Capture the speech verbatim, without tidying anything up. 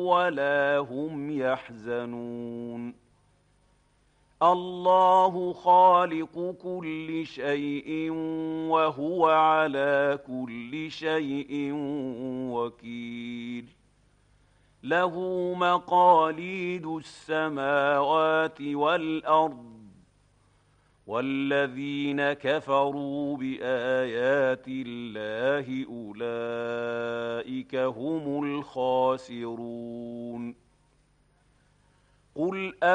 ولا هم يحزنون الله خالق كل شيء وهو على كل شيء وكيل له مقاليد السماوات والأرض والذين كفروا بآيات الله أولئك هم الخاسرون قل